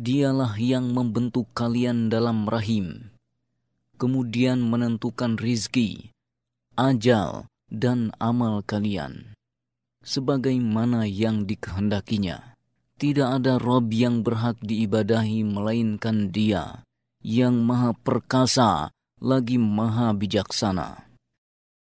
Dialah yang membentuk kalian dalam rahim, kemudian menentukan rizki, ajal, dan amal kalian, sebagaimana yang dikehendakinya. Tidak ada Rabb yang berhak diibadahi melainkan Dia, yang maha perkasa lagi maha bijaksana.